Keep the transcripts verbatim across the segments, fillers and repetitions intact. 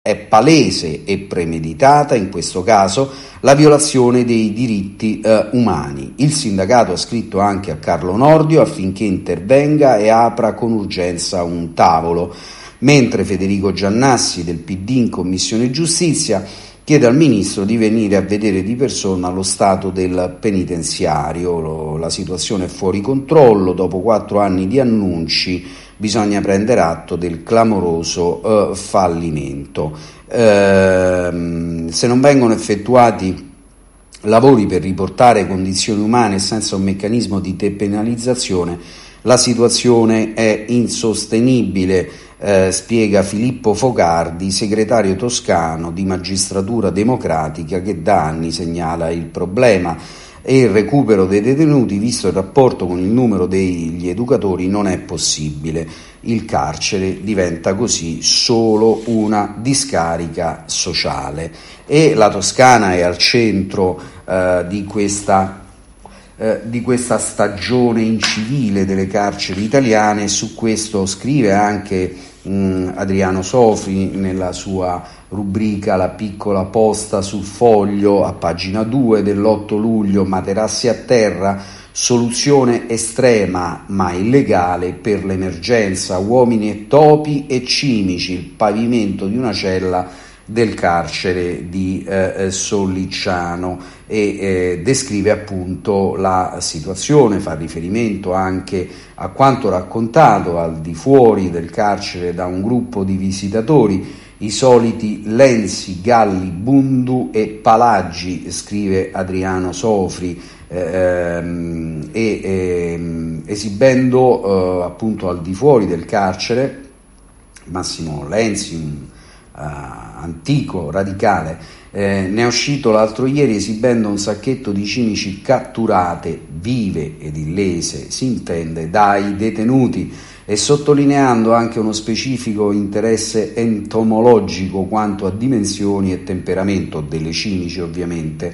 È palese e premeditata, in questo caso, la violazione dei diritti eh, umani. Il sindacato ha scritto anche a Carlo Nordio affinché intervenga e apra con urgenza un tavolo, mentre Federico Giannassi del P D in Commissione Giustizia chiede al Ministro di venire a vedere di persona lo stato del penitenziario. La situazione è fuori controllo, dopo quattro anni di annunci bisogna prendere atto del clamoroso eh, fallimento. Eh, se non vengono effettuati lavori per riportare condizioni umane senza un meccanismo di depenalizzazione, la situazione è insostenibile, eh, spiega Filippo Focardi, segretario toscano di Magistratura Democratica, che da anni segnala il problema. E il recupero dei detenuti, visto il rapporto con il numero degli educatori, non è possibile. Il carcere diventa così solo una discarica sociale. E la Toscana è al centro eh, di questa eh, di questa stagione incivile delle carceri italiane. Su questo scrive anche mh, Adriano Sofri nella sua rubrica La piccola posta sul Foglio, a pagina due dell'otto luglio: materassi a terra, soluzione estrema ma illegale per l'emergenza, uomini e topi e cimici, il pavimento di una cella del carcere di eh, Sollicciano, e eh, descrive appunto la situazione, fa riferimento anche a quanto raccontato al di fuori del carcere da un gruppo di visitatori, i soliti Lenzi, Galli, Bundu e Palaggi, scrive Adriano Sofri, ehm, e ehm, esibendo eh, appunto al di fuori del carcere Massimo Lenzi, un uh, antico radicale, eh, ne è uscito l'altro ieri esibendo un sacchetto di cimici catturate, vive ed illese, si intende, dai detenuti, e sottolineando anche uno specifico interesse entomologico quanto a dimensioni e temperamento delle cimici, ovviamente.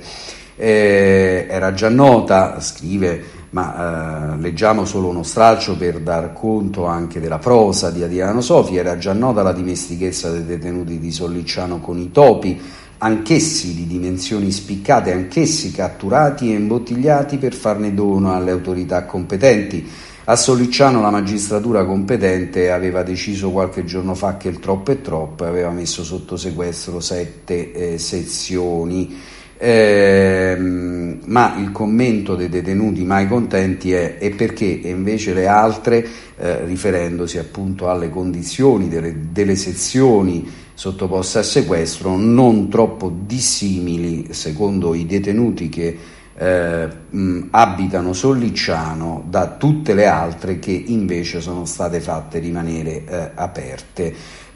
Eh, era già nota, scrive, ma eh, leggiamo solo uno stralcio per dar conto anche della prosa di Adriano Sofri, era già nota la dimestichezza dei detenuti di Sollicciano con i topi, anch'essi di dimensioni spiccate, anch'essi catturati e imbottigliati per farne dono alle autorità competenti. A Sollicciano la magistratura competente aveva deciso qualche giorno fa che il troppo è troppo e aveva messo sotto sequestro sette eh, sezioni. Eh, ma il commento dei detenuti mai contenti è: e perché e invece le altre, eh, riferendosi appunto alle condizioni delle, delle sezioni sottoposte a sequestro, non troppo dissimili, secondo i detenuti che eh, mh, abitano Sollicciano, da tutte le altre che invece sono state fatte rimanere eh, aperte.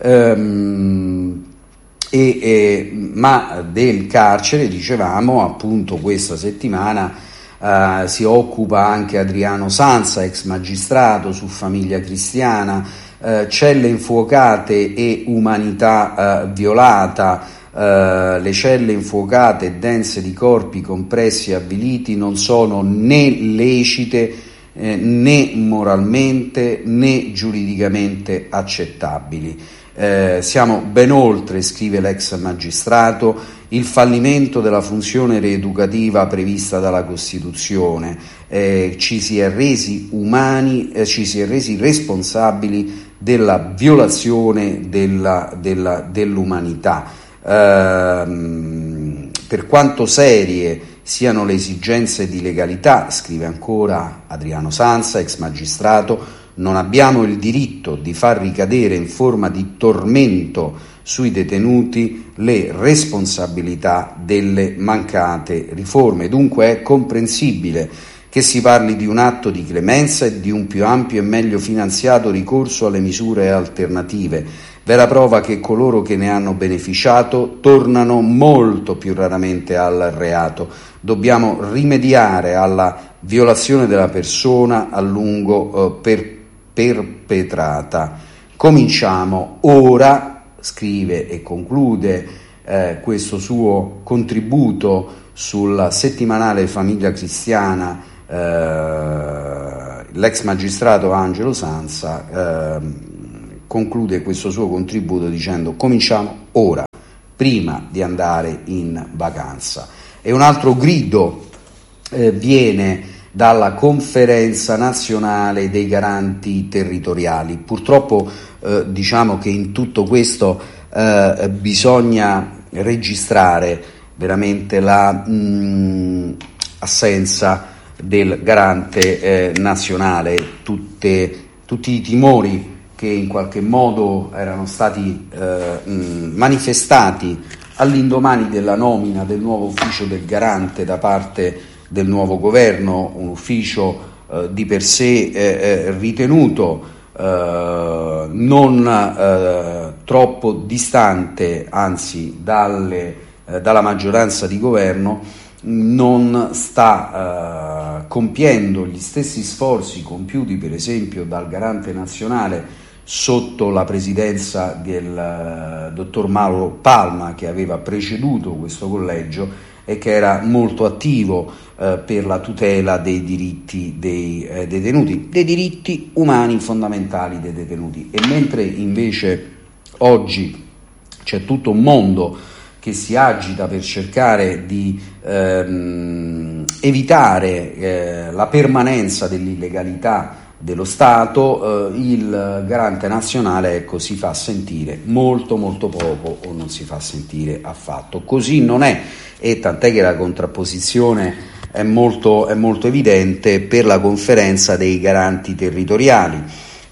Ehm, E, e, ma del carcere, dicevamo, appunto questa settimana eh, si occupa anche Adriano Sanza, ex magistrato, su Famiglia Cristiana, eh, celle infuocate e umanità eh, violata. Eh, le celle infuocate e dense di corpi compressi e avviliti non sono né lecite eh, né moralmente né giuridicamente accettabili. Eh, siamo ben oltre, scrive l'ex magistrato, il fallimento della funzione rieducativa prevista dalla Costituzione. Eh, ci si è resi umani, eh, ci si è resi responsabili della violazione della, della, dell'umanità. Eh, per quanto serie siano le esigenze di legalità, scrive ancora Adriano Sanza, ex magistrato, non abbiamo il diritto di far ricadere in forma di tormento sui detenuti le responsabilità delle mancate riforme. Dunque è comprensibile che si parli di un atto di clemenza e di un più ampio e meglio finanziato ricorso alle misure alternative, vera prova che coloro che ne hanno beneficiato tornano molto più raramente al reato. Dobbiamo rimediare alla violazione della persona a lungo eh, per perpetrata. Cominciamo ora, scrive e conclude eh, questo suo contributo sul settimanale Famiglia Cristiana eh, l'ex magistrato Angelo Sanza, eh, conclude questo suo contributo dicendo: cominciamo ora. prima di andare in vacanza. E un altro grido eh, viene dalla Conferenza Nazionale dei Garanti Territoriali. Purtroppo eh, diciamo che in tutto questo eh, bisogna registrare veramente la mh, assenza del garante eh, nazionale, tutte, tutti i timori che in qualche modo erano stati eh, mh, manifestati all'indomani della nomina del nuovo ufficio del garante da parte del nuovo governo, un ufficio eh, di per sé eh, ritenuto eh, non eh, troppo distante, anzi dalle, eh, dalla maggioranza di governo, non sta eh, compiendo gli stessi sforzi compiuti per esempio dal garante nazionale sotto la presidenza del uh, dottor Mauro Palma, che aveva preceduto questo collegio e che era molto attivo uh, per la tutela dei diritti dei uh, detenuti, dei diritti umani fondamentali dei detenuti. E mentre invece oggi c'è tutto un mondo che si agita per cercare di ehm, evitare eh, la permanenza dell'illegalità dello Stato, eh, il garante nazionale ecco, si fa sentire molto molto poco o non si fa sentire affatto. Così non è, e tant'è che la contrapposizione è molto, è molto evidente per la Conferenza dei Garanti Territoriali,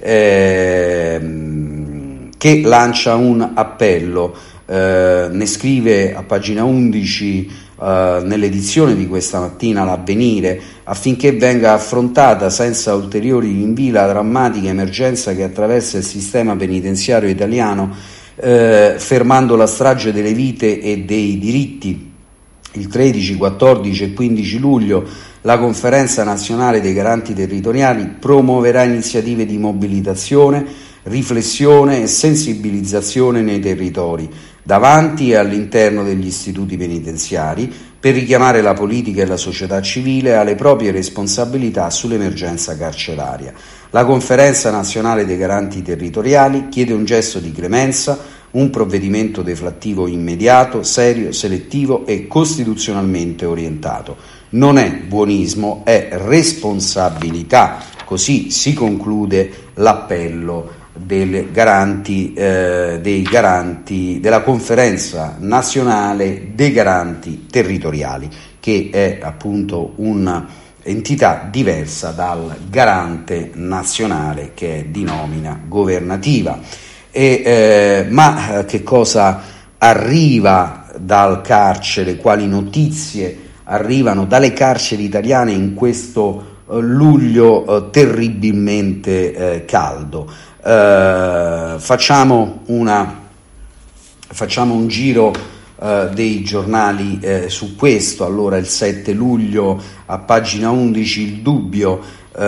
ehm, che lancia un appello. Eh, ne scrive a pagina undici eh, nell'edizione di questa mattina l'Avvenire, affinché venga affrontata senza ulteriori rinvii la drammatica emergenza che attraversa il sistema penitenziario italiano, eh, fermando la strage delle vite e dei diritti. Il tredici, quattordici e quindici luglio la Conferenza Nazionale dei Garanti Territoriali promuoverà iniziative di mobilitazione, riflessione e sensibilizzazione nei territori, davanti e all'interno degli istituti penitenziari, per richiamare la politica e la società civile alle proprie responsabilità sull'emergenza carceraria. La Conferenza Nazionale dei Garanti Territoriali chiede un gesto di clemenza, un provvedimento deflattivo immediato, serio, selettivo e costituzionalmente orientato. Non è buonismo, è responsabilità. Così si conclude l'appello dei garanti, eh, dei garanti della Conferenza Nazionale dei Garanti Territoriali, che è appunto un'entità diversa dal garante nazionale che è di nomina governativa. E, eh, ma che cosa arriva dal carcere? Quali notizie arrivano dalle carceri italiane in questo eh, luglio eh, terribilmente eh, caldo? Uh, facciamo, una, facciamo un giro uh, dei giornali uh, su questo. Allora, il sette luglio a pagina undici Il Dubbio,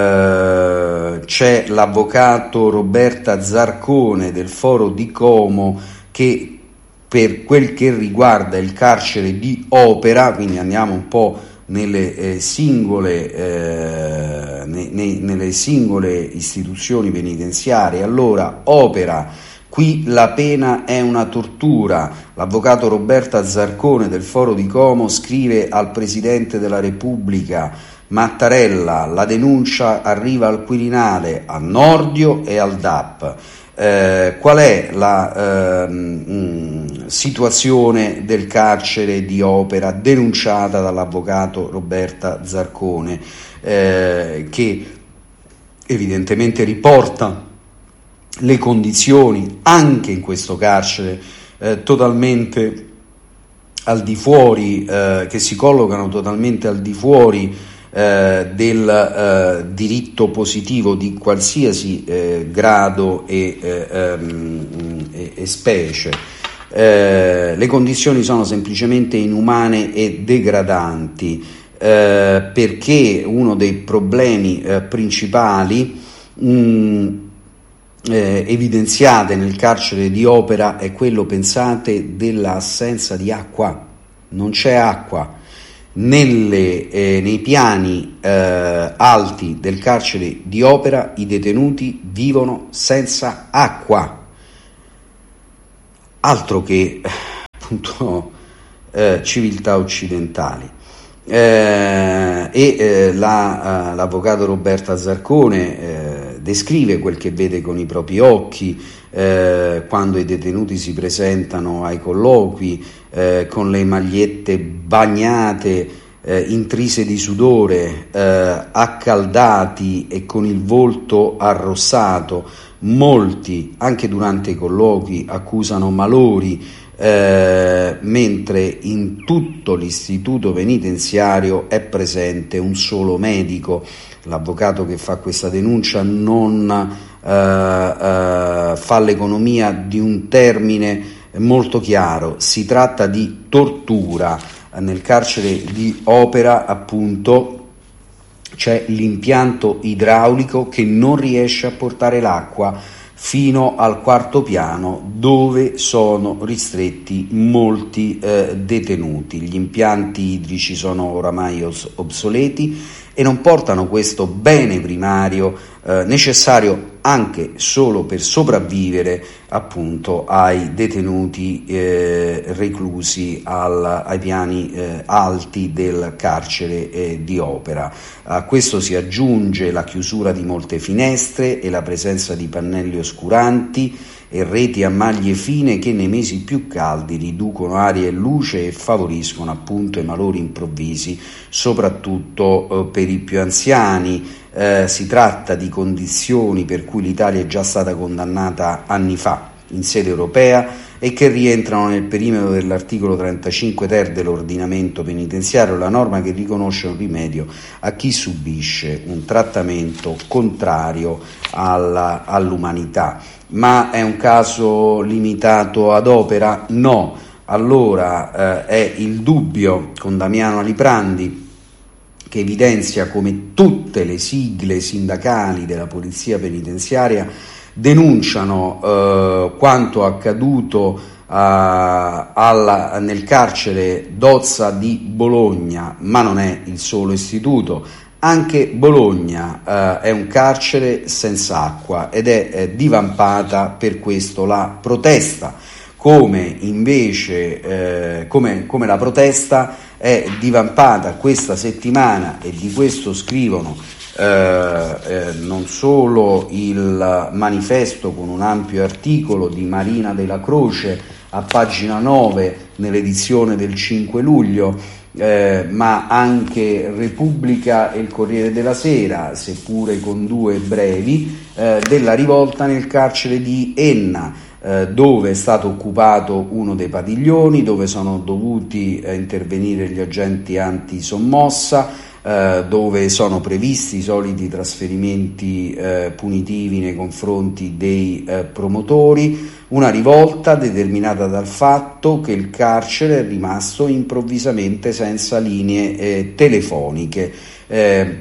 uh, c'è l'avvocato Roberta Zarcone del Foro di Como che, per quel che riguarda il carcere di Opera, quindi andiamo un po' nelle eh, singole eh, ne, ne, nelle singole istituzioni penitenziarie. Allora, Opera, qui la pena è una tortura. L'avvocato Roberta Zarcone del Foro di Como scrive al Presidente della Repubblica Mattarella: la denuncia arriva al Quirinale, a Nordio e al D A P. Eh, qual è la eh, mh, situazione del carcere di Opera denunciata dall'avvocato Roberta Zarcone, eh, che evidentemente riporta le condizioni anche in questo carcere eh, totalmente al di fuori, eh, che si collocano totalmente al di fuori Eh, del eh, diritto positivo di qualsiasi eh, grado e, eh, ehm, e, e specie. Eh, le condizioni sono semplicemente inumane e degradanti, eh, perché uno dei problemi eh, principali mh, eh, evidenziate nel carcere di Opera è quello, pensate, dell'assenza di acqua. Non c'è acqua. Nelle, eh, nei piani eh, alti del carcere di Opera i detenuti vivono senza acqua, altro che appunto eh, civiltà occidentali. Eh, e eh, la, uh, l'avvocato Roberta Zarcone eh, descrive quel che vede con i propri occhi eh, quando i detenuti si presentano ai colloqui eh, con le magliette bagnate, eh, intrise di sudore, eh, accaldati e con il volto arrossato. Molti, anche durante i colloqui, accusano malori, Eh, mentre in tutto l'istituto penitenziario è presente un solo medico. L'avvocato che fa questa denuncia non eh, eh, fa l'economia di un termine molto chiaro: si tratta di tortura. Nel carcere di Opera, appunto, c'è l'impianto idraulico che non riesce a portare l'acqua fino al quarto piano, dove sono ristretti molti eh, detenuti. Gli impianti idrici sono oramai os- obsoleti e non portano questo bene primario eh, necessario anche solo per sopravvivere appunto ai detenuti eh, reclusi al, ai piani eh, alti del carcere eh, di Opera. A questo si aggiunge la chiusura di molte finestre e la presenza di pannelli oscuranti e reti a maglie fine che nei mesi più caldi riducono aria e luce e favoriscono appunto i malori improvvisi, soprattutto eh, per i più anziani. Eh, si tratta di condizioni per cui l'Italia è già stata condannata anni fa in sede europea e che rientrano nel perimetro dell'articolo trentacinque ter dell'ordinamento penitenziario, la norma che riconosce un rimedio a chi subisce un trattamento contrario alla, all'umanità. Ma è un caso limitato ad Opera? No. Allora eh, è il dubbio con Damiano Aliprandi, che evidenzia come tutte le sigle sindacali della polizia penitenziaria denunciano eh, quanto accaduto eh, alla, nel carcere Dozza di Bologna, ma non è il solo istituto. Anche Bologna eh, è un carcere senza acqua ed è eh, divampata per questo la protesta, come invece eh, come, come la protesta è divampata questa settimana, e di questo scrivono eh, eh, non solo il Manifesto con un ampio articolo di Marina Della Croce a pagina nove nell'edizione del cinque luglio, Eh, ma anche Repubblica e il Corriere della Sera, seppure con due brevi, eh, della rivolta nel carcere di Enna, eh, dove è stato occupato uno dei padiglioni, dove sono dovuti eh, intervenire gli agenti antisommossa, eh, dove sono previsti i soliti trasferimenti eh, punitivi nei confronti dei eh, promotori. Una rivolta determinata dal fatto che il carcere è rimasto improvvisamente senza linee eh, telefoniche eh,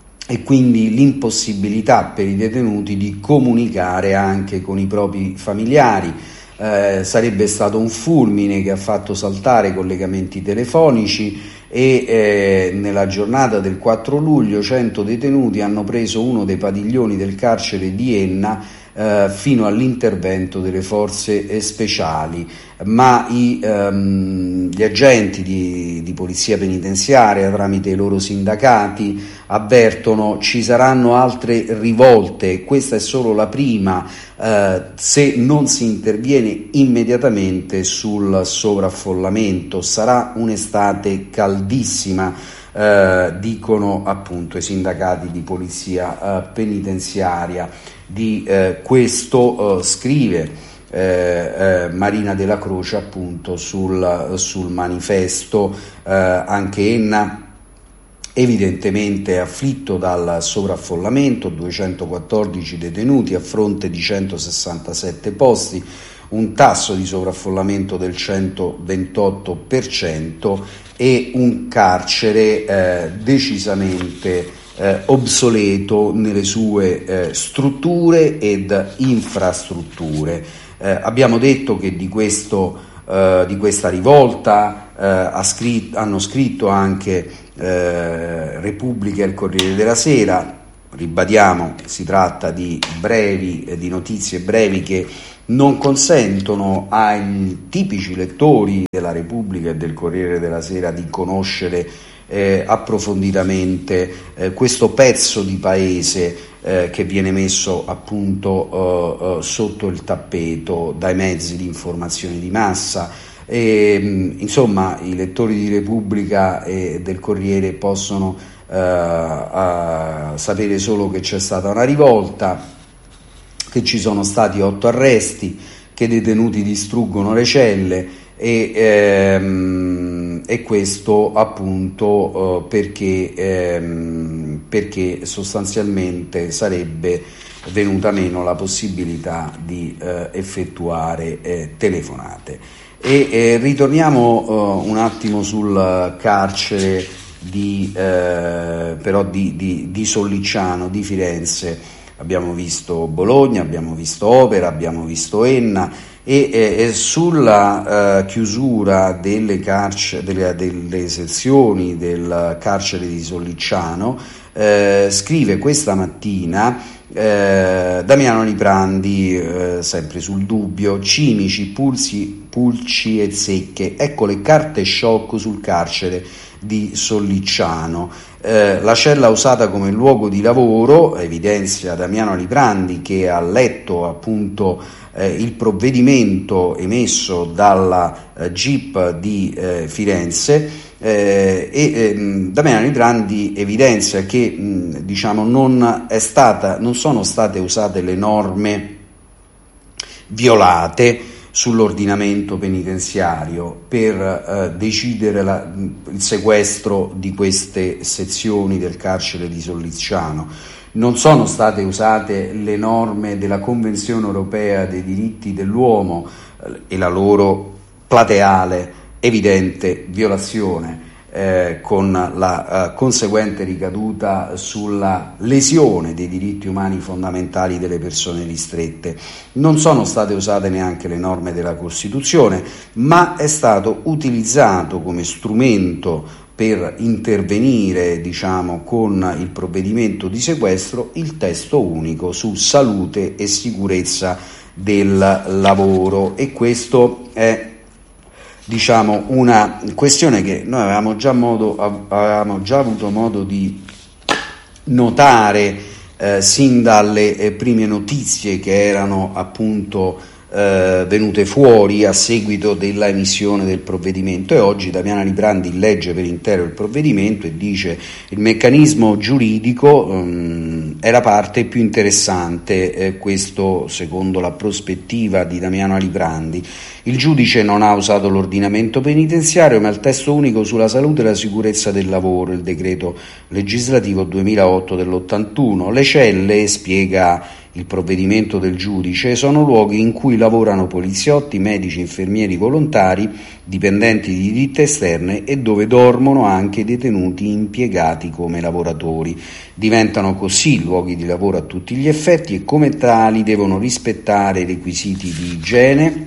e quindi l'impossibilità per i detenuti di comunicare anche con i propri familiari. Eh, sarebbe stato un fulmine che ha fatto saltare i collegamenti telefonici e eh, nella giornata del quattro luglio cento detenuti hanno preso uno dei padiglioni del carcere di Enna Eh, fino all'intervento delle forze eh, speciali, ma i, ehm, gli agenti di, di polizia penitenziaria tramite i loro sindacati avvertono ci saranno altre rivolte, questa è solo la prima eh, se non si interviene immediatamente sul sovraffollamento. Sarà un'estate caldissima. Eh, dicono appunto i sindacati di polizia eh, penitenziaria. Di eh, questo eh, scrive eh, eh, Marina Della Croce appunto sul, sul Manifesto. Eh, anche Enna evidentemente afflitto dal sovraffollamento, duecentoquattordici detenuti a fronte di centosessantasette posti, un tasso di sovraffollamento del centoventotto per cento e un carcere eh, decisamente eh, obsoleto nelle sue eh, strutture ed infrastrutture. Eh, abbiamo detto che di, questo, eh, di questa rivolta eh, ha scritto, hanno scritto anche eh, Repubblica e il Corriere della Sera. Ribadiamo, si tratta di brevi, eh, di notizie brevi che non consentono ai tipici lettori della Repubblica e del Corriere della Sera di conoscere eh, approfonditamente eh, questo pezzo di paese eh, che viene messo appunto eh, eh, sotto il tappeto dai mezzi di informazione di massa. E, insomma, i lettori di Repubblica e del Corriere possono eh, a sapere solo che c'è stata una rivolta, che ci sono stati otto arresti, che i detenuti distruggono le celle e, ehm, e questo appunto eh, perché, ehm, perché sostanzialmente sarebbe venuta meno la possibilità di eh, effettuare eh, telefonate. E eh, ritorniamo eh, un attimo sul carcere di, eh, però di, di, di Sollicciano, di Firenze. Abbiamo visto Bologna, abbiamo visto Opera, abbiamo visto Enna e, e, e sulla uh, chiusura delle, carcere, delle, delle sezioni del carcere di Sollicciano eh, scrive questa mattina eh, Damiano Liprandi, eh, sempre sul Dubbio: cimici, pulsi, pulci e zecche, ecco le carte shock sul carcere di Sollicciano. Eh, la cella usata come luogo di lavoro, evidenzia Damiano Liprandi, che ha letto appunto eh, il provvedimento emesso dalla eh, G I P di eh, Firenze, eh, e eh, Damiano Liprandi evidenzia che mh, diciamo non è stata, non sono state usate le norme violate sull'ordinamento penitenziario per eh, decidere la, il sequestro di queste sezioni del carcere di Sollicciano. Non sono state usate le norme della Convenzione europea dei diritti dell'uomo eh, e la loro plateale, evidente violazione, eh, con la eh, conseguente ricaduta sulla lesione dei diritti umani fondamentali delle persone ristrette. Non sono state usate neanche le norme della Costituzione, ma è stato utilizzato come strumento per intervenire, diciamo, con il provvedimento di sequestro il testo unico su salute e sicurezza del lavoro, e questo è, diciamo, una questione che noi avevamo già modo avevamo già avuto modo di notare eh, sin dalle eh, prime notizie che erano appunto eh, venute fuori a seguito della emissione del provvedimento. E oggi Damiano Liprandi legge per intero il provvedimento e dice: il meccanismo giuridico um, è la parte più interessante, eh, questo secondo la prospettiva di Damiano Liprandi. Il giudice non ha usato l'ordinamento penitenziario, ma il testo unico sulla salute e la sicurezza del lavoro, il decreto legislativo duemilaotto dell'ottantuno. Le celle, spiega il provvedimento del giudice, sono luoghi in cui lavorano poliziotti, medici, infermieri volontari, dipendenti di ditte esterne e dove dormono anche detenuti impiegati come lavoratori. Diventano così luoghi di lavoro a tutti gli effetti e come tali devono rispettare i requisiti di igiene,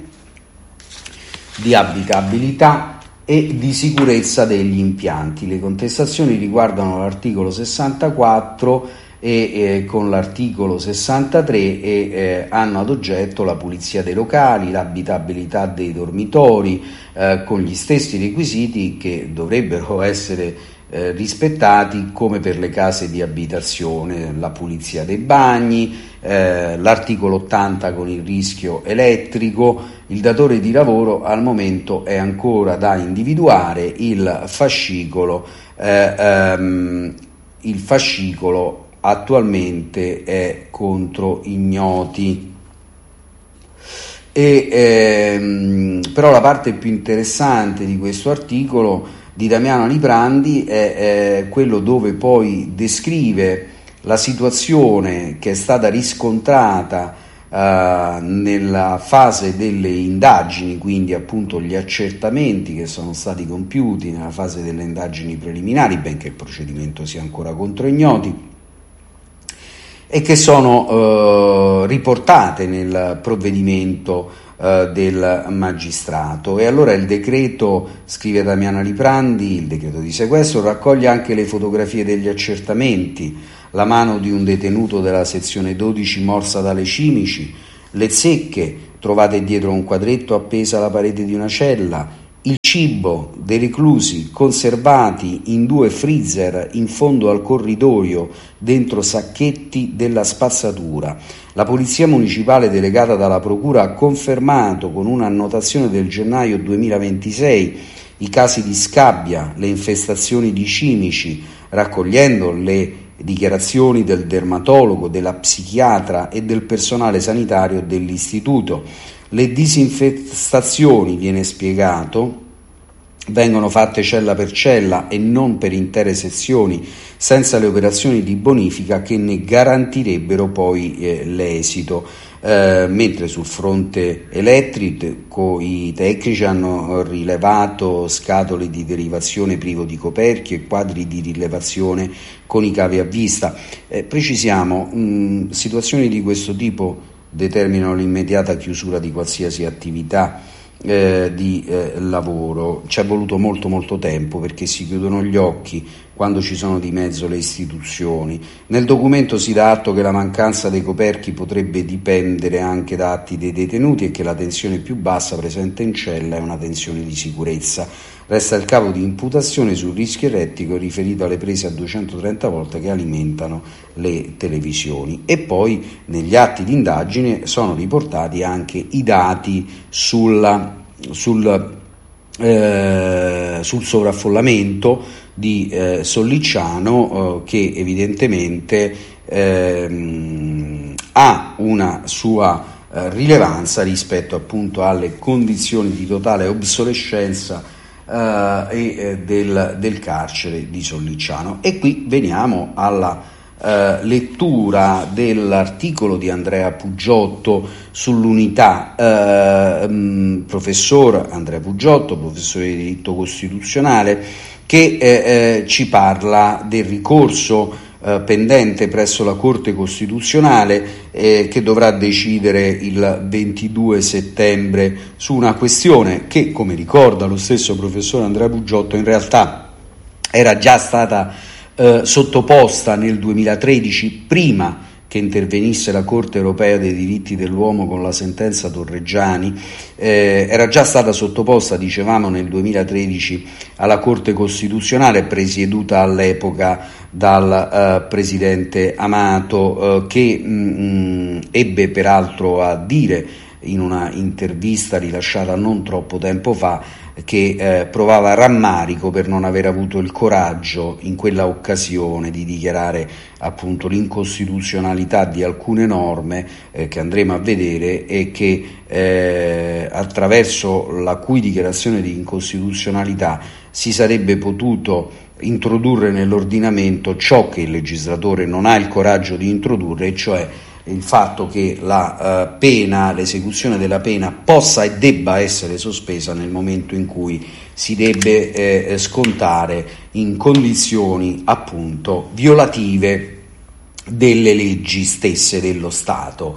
di abitabilità e di sicurezza degli impianti. Le contestazioni riguardano l'articolo sessantaquattro e eh, con l'articolo sessantatré e eh, hanno ad oggetto la pulizia dei locali, l'abitabilità dei dormitori, eh, con gli stessi requisiti che dovrebbero essere eh, rispettati come per le case di abitazione: la pulizia dei bagni, eh, l'articolo ottanta con il rischio elettrico. Il datore di lavoro al momento è ancora da individuare, il fascicolo eh, ehm, il fascicolo attualmente è contro ignoti. E, ehm, però la parte più interessante di questo articolo di Damiano Liprandi è, è quello dove poi descrive la situazione che è stata riscontrata uh, nella fase delle indagini, quindi appunto gli accertamenti che sono stati compiuti nella fase delle indagini preliminari, benché il procedimento sia ancora contro ignoti, e che sono eh, riportate nel provvedimento eh, del magistrato. E allora il decreto, scrive Damiano Liprandi, il decreto di sequestro raccoglie anche le fotografie degli accertamenti, la mano di un detenuto della sezione dodici morsa dalle cimici, le zecche, trovate dietro un quadretto appesa alla parete di una cella, il cibo dei reclusi conservati in due freezer in fondo al corridoio dentro sacchetti della spazzatura. La polizia municipale delegata dalla procura ha confermato con un'annotazione del gennaio duemilaventisei i casi di scabbia, le infestazioni di cimici, raccogliendo le dichiarazioni del dermatologo, della psichiatra e del personale sanitario dell'istituto. Le disinfestazioni, viene spiegato, vengono fatte cella per cella e non per intere sezioni, senza le operazioni di bonifica che ne garantirebbero poi eh, l'esito. Eh, mentre sul fronte elettrico i tecnici hanno rilevato scatole di derivazione privo di coperchio e quadri di rilevazione con i cavi a vista. Eh, precisiamo, mh, situazioni di questo tipo determinano l'immediata chiusura di qualsiasi attività eh, di eh, lavoro. Ci è voluto molto molto tempo perché si chiudono gli occhi quando ci sono di mezzo le istituzioni. Nel documento si dà atto che la mancanza dei coperchi potrebbe dipendere anche da atti dei detenuti e che la tensione più bassa presente in cella è una tensione di sicurezza. Resta il capo di imputazione sul rischio elettrico riferito alle prese a duecentotrenta volt che alimentano le televisioni. E poi negli atti di indagine sono riportati anche i dati sulla, sul, eh, sul sovraffollamento di eh, Sollicciano, eh, che evidentemente eh, ha una sua eh, rilevanza rispetto appunto alle condizioni di totale obsolescenza Uh, e eh, del, del carcere di Sollicciano. E qui veniamo alla uh, lettura dell'articolo di Andrea Pugiotto sull'Unità, uh, um, professor Andrea Pugiotto, professore di diritto costituzionale, che eh, eh, ci parla del ricorso eh, pendente presso la Corte Costituzionale eh, che dovrà decidere il ventidue settembre su una questione che, come ricorda lo stesso professore Andrea Pugiotto, in realtà era già stata eh, sottoposta nel duemilatredici, prima che intervenisse la Corte Europea dei diritti dell'uomo con la sentenza Torreggiani. Eh, era già stata sottoposta, dicevamo, nel duemilatredici alla Corte Costituzionale, presieduta all'epoca dal eh, presidente Amato, eh, che mh, ebbe peraltro a dire in una intervista rilasciata non troppo tempo fa che eh, provava rammarico per non aver avuto il coraggio in quella occasione di dichiarare appunto l'incostituzionalità di alcune norme eh, che andremo a vedere e che eh, attraverso la cui dichiarazione di incostituzionalità si sarebbe potuto introdurre nell'ordinamento ciò che il legislatore non ha il coraggio di introdurre, e cioè il fatto che la uh, pena, l'esecuzione della pena possa e debba essere sospesa nel momento in cui si debbe eh, scontare in condizioni appunto violative delle leggi stesse dello Stato.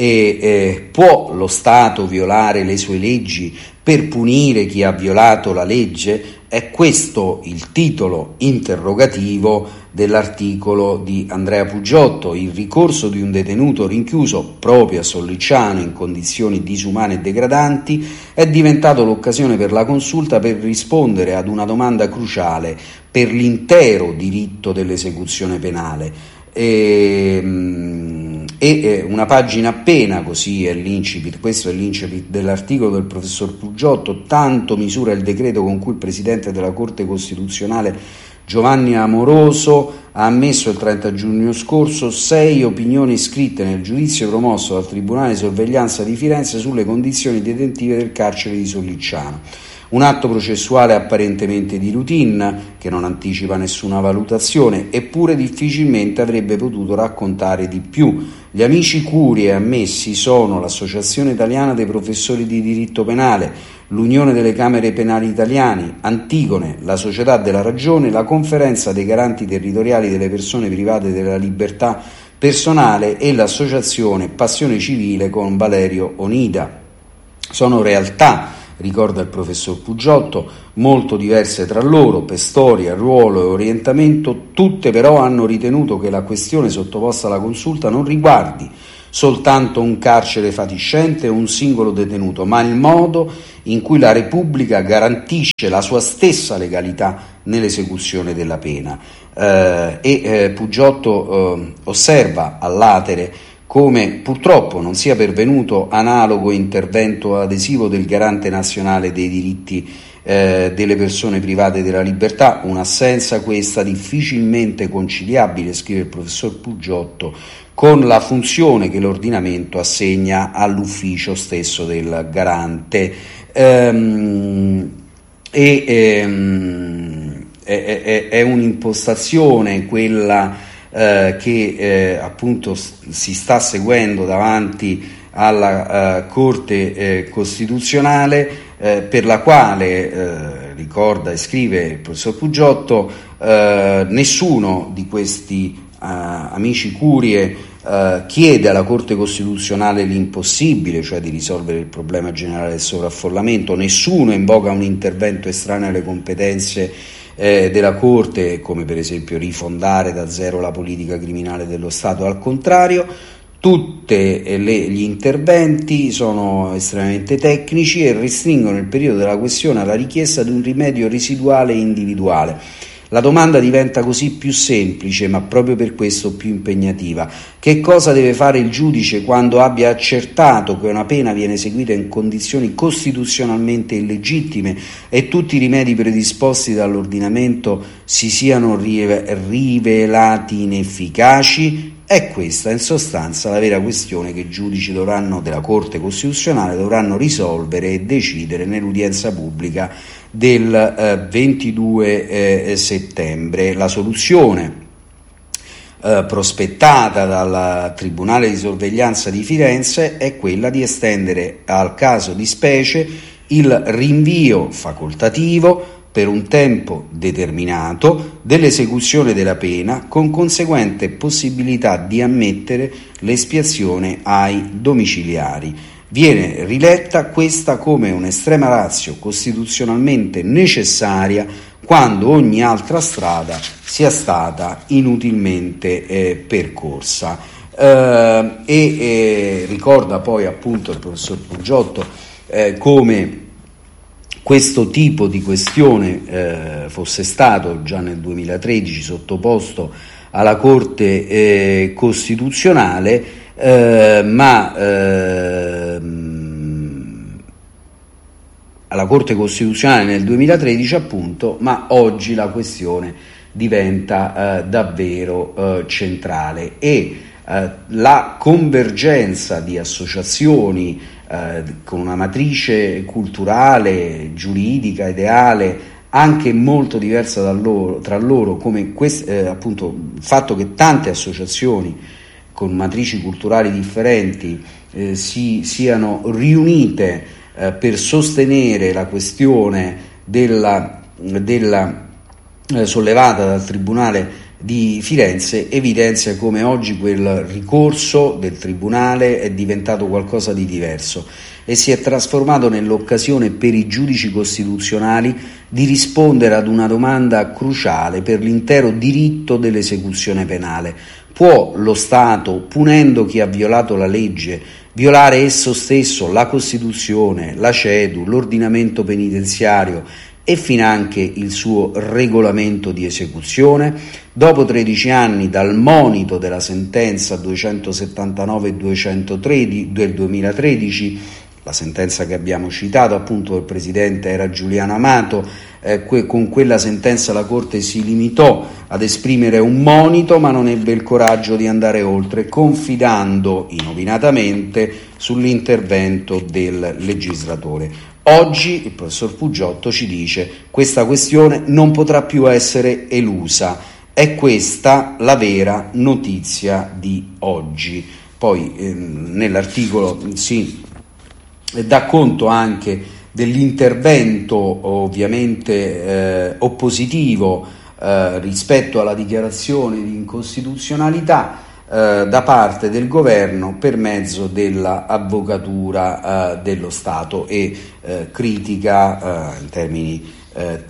E eh, può lo Stato violare le sue leggi per punire chi ha violato la legge? È questo il titolo interrogativo dell'articolo di Andrea Pugiotto. Il ricorso di un detenuto rinchiuso proprio a Sollicciano in condizioni disumane e degradanti è diventato l'occasione per la Consulta per rispondere ad una domanda cruciale per l'intero diritto dell'esecuzione penale. E, e una pagina appena, così è l'incipit, questo è l'incipit dell'articolo del professor Pugiotto: tanto misura il decreto con cui il Presidente della Corte Costituzionale Giovanni Amoroso ha ammesso il trenta giugno scorso sei opinioni scritte nel giudizio promosso dal Tribunale di Sorveglianza di Firenze sulle condizioni detentive del carcere di Sollicciano. Un atto processuale apparentemente di routine, che non anticipa nessuna valutazione, eppure difficilmente avrebbe potuto raccontare di più. Gli amici curi e ammessi sono l'Associazione Italiana dei Professori di Diritto Penale, l'Unione delle Camere Penali Italiane, Antigone, la Società della Ragione, la Conferenza dei Garanti Territoriali delle Persone Private della Libertà Personale e l'Associazione Passione Civile con Valerio Onida. Sono realtà, ricorda il professor Pugiotto, molto diverse tra loro per storia, ruolo e orientamento. Tutte però hanno ritenuto che la questione sottoposta alla Consulta non riguardi soltanto un carcere fatiscente o un singolo detenuto, ma il modo in cui la Repubblica garantisce la sua stessa legalità nell'esecuzione della pena. Eh, e eh, Pugiotto eh, osserva all'atere come purtroppo non sia pervenuto analogo intervento adesivo del Garante nazionale dei diritti eh, delle persone private della libertà, un'assenza questa difficilmente conciliabile, scrive il professor Pugiotto, con la funzione che l'ordinamento assegna all'ufficio stesso del Garante. Ehm, e ehm, è, è, è un'impostazione quella Eh, che eh, appunto s- si sta seguendo davanti alla eh, Corte eh, Costituzionale, eh, per la quale, eh, ricorda e scrive il professor Pugiotto, eh, nessuno di questi eh, amici curie eh, chiede alla Corte Costituzionale l'impossibile, cioè di risolvere il problema generale del sovraffollamento, nessuno invoca un intervento estraneo alle competenze Eh, della Corte, come per esempio rifondare da zero la politica criminale dello Stato. Al contrario, tutti gli interventi sono estremamente tecnici e restringono il periodo della questione alla richiesta di un rimedio residuale e individuale. La domanda diventa così più semplice, ma proprio per questo più impegnativa. Che cosa deve fare il giudice quando abbia accertato che una pena viene eseguita in condizioni costituzionalmente illegittime e tutti i rimedi predisposti dall'ordinamento si siano rivelati inefficaci? È questa in sostanza la vera questione che i giudici dovranno, della Corte Costituzionale dovranno risolvere e decidere nell'udienza pubblica del eh, ventidue eh, settembre. La soluzione eh, prospettata dal Tribunale di sorveglianza di Firenze è quella di estendere al caso di specie il rinvio facoltativo per un tempo determinato dell'esecuzione della pena, con conseguente possibilità di ammettere l'espiazione ai domiciliari. Viene riletta questa come un'estrema ratio costituzionalmente necessaria quando ogni altra strada sia stata inutilmente eh, percorsa. Eh, e eh, ricorda poi appunto il professor Pugiotto eh, come questo tipo di questione eh, fosse stato già nel duemilatredici sottoposto alla Corte eh, Costituzionale, eh, ma eh, alla Corte Costituzionale nel duemilatredici appunto, ma oggi la questione diventa eh, davvero eh, centrale e eh, la convergenza di associazioni eh, con una matrice culturale, giuridica, ideale anche molto diversa da loro, tra loro, come quest, eh, appunto il fatto che tante associazioni con matrici culturali differenti eh, si siano riunite eh, per sostenere la questione della, della eh, sollevata dal Tribunale di Firenze, evidenzia come oggi quel ricorso del Tribunale è diventato qualcosa di diverso e si è trasformato nell'occasione per i giudici costituzionali di rispondere ad una domanda cruciale per l'intero diritto dell'esecuzione penale. Può lo Stato, punendo chi ha violato la legge, violare esso stesso, la Costituzione, la CEDU, l'ordinamento penitenziario e finanche il suo regolamento di esecuzione? Dopo tredici anni dal monito della sentenza duecentosettantanove duecentotredici del duemilatredici, la sentenza che abbiamo citato, appunto il presidente era Giuliano Amato, eh, que- con quella sentenza la Corte si limitò ad esprimere un monito ma non ebbe il coraggio di andare oltre, confidando inopinatamente sull'intervento del legislatore. Oggi il professor Pugiotto ci dice: questa questione non potrà più essere elusa, è questa la vera notizia di oggi. Poi ehm, nell'articolo si dà conto anche dell'intervento ovviamente eh, oppositivo eh, rispetto alla dichiarazione di incostituzionalità eh, da parte del governo per mezzo dell'avvocatura eh, dello Stato e eh, critica eh, in termini eh,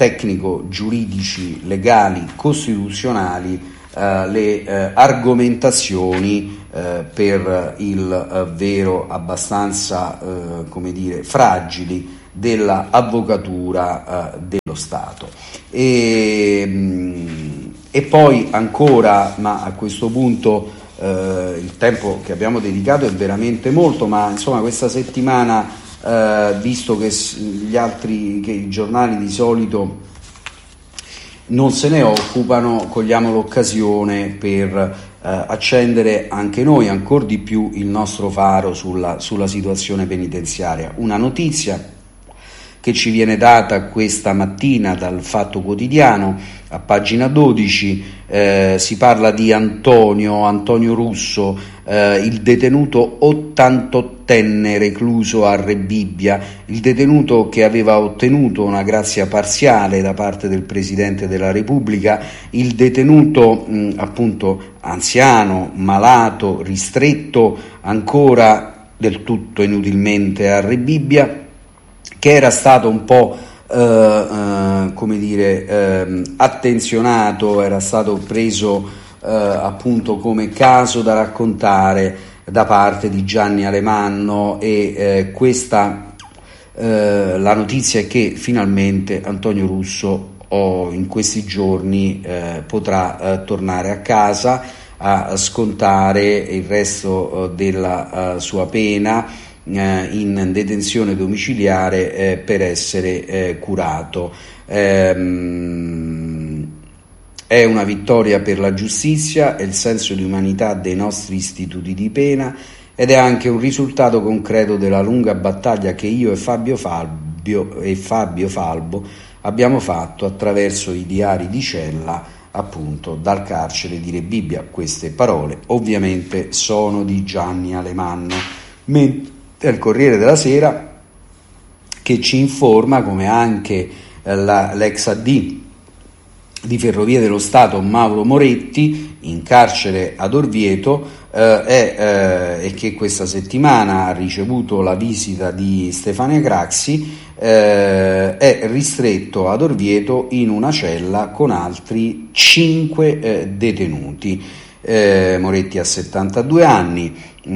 tecnico-giuridici, legali, costituzionali eh, le eh, argomentazioni eh, per il eh, vero abbastanza eh, come dire fragili della avvocatura eh, dello Stato. E, e poi ancora, ma a questo punto eh, il tempo che abbiamo dedicato è veramente molto, ma insomma questa settimana, eh, visto che gli altri, che i giornali di solito non se ne occupano, cogliamo l'occasione per eh, accendere anche noi ancora di più il nostro faro sulla, sulla situazione penitenziaria. Una notizia che ci viene data questa mattina dal Fatto Quotidiano, a pagina dodici, eh, si parla di Antonio, Antonio Russo, eh, il detenuto ottantottenne recluso a Rebibbia, il detenuto che aveva ottenuto una grazia parziale da parte del Presidente della Repubblica, il detenuto mh, appunto anziano, malato, ristretto ancora del tutto inutilmente a Rebibbia, che era stato un po' eh, eh, come dire eh, attenzionato, era stato preso eh, appunto come caso da raccontare da parte di Gianni Alemanno, e eh, questa eh, la notizia è che finalmente Antonio Russo oh, in questi giorni eh, potrà eh, tornare a casa a scontare il resto eh, della uh, sua pena in detenzione domiciliare eh, per essere eh, curato. Ehm, è una vittoria per la giustizia e il senso di umanità dei nostri istituti di pena, ed è anche un risultato concreto della lunga battaglia che io e Fabio Falbio e Fabio Falbo abbiamo fatto attraverso i diari di cella, appunto dal carcere di Rebibbia. Queste parole ovviamente sono di Gianni Alemanno, mentre è il Corriere della Sera che ci informa come anche eh, la, l'ex A D di Ferrovie dello Stato Mauro Moretti, in carcere ad Orvieto, eh, è, eh, e che questa settimana ha ricevuto la visita di Stefania Craxi, eh, è ristretto ad Orvieto in una cella con altri cinque eh, detenuti. Eh, Moretti ha settantadue anni,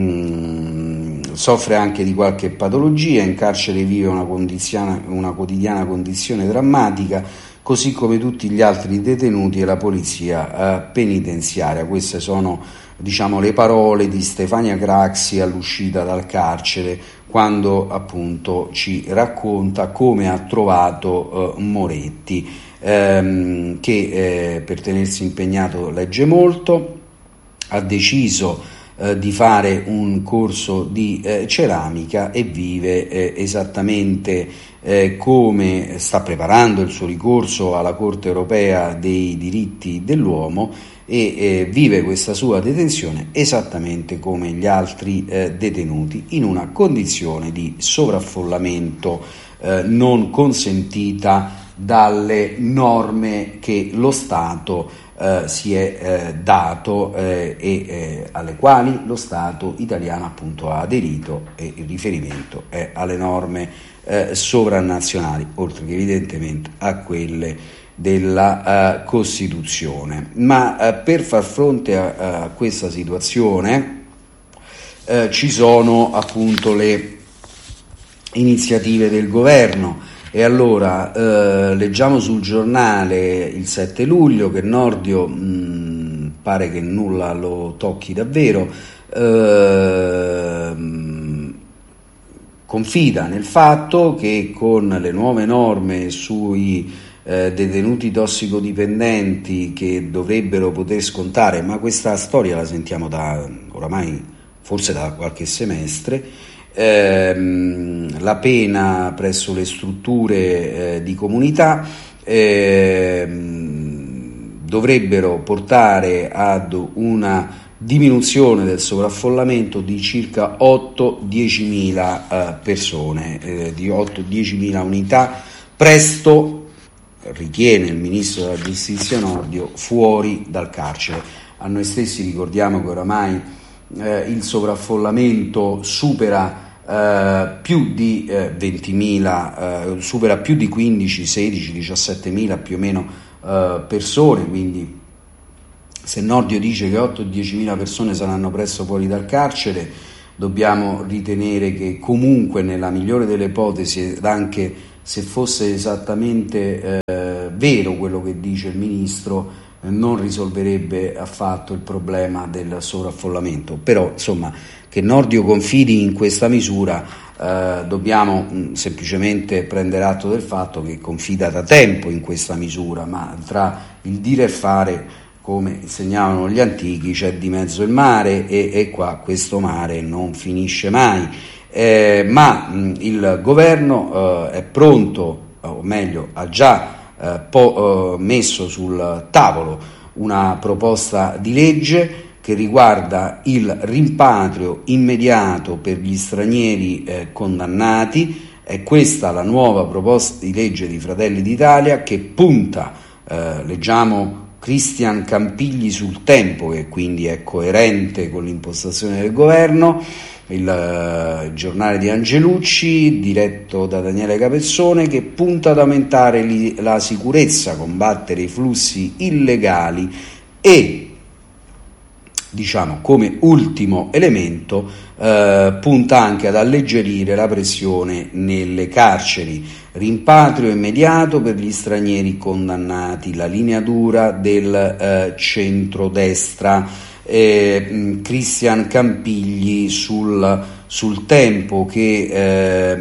mh, soffre anche di qualche patologia, in carcere vive una, una quotidiana condizione drammatica, così come tutti gli altri detenuti e la polizia eh, penitenziaria. Queste sono, diciamo, le parole di Stefania Craxi all'uscita dal carcere, quando appunto ci racconta come ha trovato eh, Moretti, ehm, che eh, per tenersi impegnato legge molto, ha deciso eh, di fare un corso di eh, ceramica e vive eh, esattamente eh, come sta preparando il suo ricorso alla Corte Europea dei diritti dell'uomo, e eh, vive questa sua detenzione esattamente come gli altri eh, detenuti, in una condizione di sovraffollamento eh, non consentita dalle norme che lo Stato Uh, si è uh, dato uh, e uh, alle quali lo Stato italiano appunto ha aderito, e il riferimento è alle norme uh, sovranazionali, oltre che evidentemente a quelle della uh, Costituzione. Ma uh, per far fronte a, a questa situazione uh, ci sono appunto le iniziative del governo. E allora eh, leggiamo sul giornale il sette luglio che Nordio mh, pare che nulla lo tocchi davvero, eh, confida nel fatto che con le nuove norme sui eh, detenuti tossicodipendenti che dovrebbero poter scontare, ma questa storia la sentiamo da oramai forse da qualche semestre, Ehm, la pena presso le strutture eh, di comunità ehm, dovrebbero portare ad una diminuzione del sovraffollamento di circa otto diecimila eh, persone, eh, di otto diecimila unità, presto, ritiene il ministro della giustizia Nordio, fuori dal carcere. A noi stessi ricordiamo che oramai Eh, il sovraffollamento supera eh, più di eh, ventimila, eh, supera più di quindici, sedici, diciassettemila più o meno eh, persone, quindi se Nordio dice che otto dieci mila persone saranno presto fuori dal carcere, dobbiamo ritenere che comunque nella migliore delle ipotesi, ed anche se fosse esattamente eh, vero quello che dice il ministro, eh, non risolverebbe affatto il problema del sovraffollamento. Però insomma, che Nordio confidi in questa misura, eh, dobbiamo mh, semplicemente prendere atto del fatto che confida da tempo in questa misura, ma tra il dire e fare, come insegnavano gli antichi, c'è di mezzo il mare, e, e qua questo mare non finisce mai. Eh, ma mh, il governo eh, è pronto, o meglio ha già eh, po- eh, messo sul tavolo una proposta di legge che riguarda il rimpatrio immediato per gli stranieri eh, condannati. È questa la nuova proposta di legge di Fratelli d'Italia, che punta, eh, leggiamo Cristian Campigli sul Tempo, che quindi è coerente con l'impostazione del governo, il, uh, il giornale di Angelucci, diretto da Daniele Capezzone, che punta ad aumentare li, la sicurezza, combattere i flussi illegali e, diciamo come ultimo elemento, eh, punta anche ad alleggerire la pressione nelle carceri. Rimpatrio immediato per gli stranieri condannati, la linea dura del eh, centrodestra. Eh, Cristian Campigli sul, sul Tempo, che eh,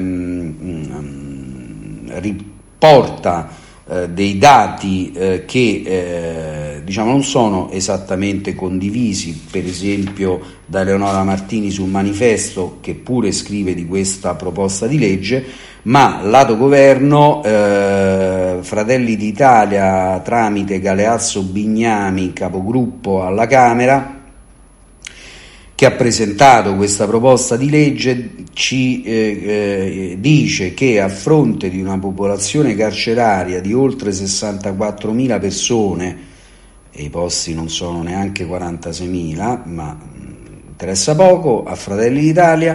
mh, riporta eh, dei dati eh, che eh, diciamo non sono esattamente condivisi, per esempio da Eleonora Martini sul Manifesto, che pure scrive di questa proposta di legge, ma lato governo eh, Fratelli d'Italia tramite Galeazzo Bignami, capogruppo alla Camera, che ha presentato questa proposta di legge, ci eh, eh, dice che a fronte di una popolazione carceraria di oltre sessantaquattromila persone, e i posti non sono neanche quarantaseimila, ma interessa poco a Fratelli d'Italia,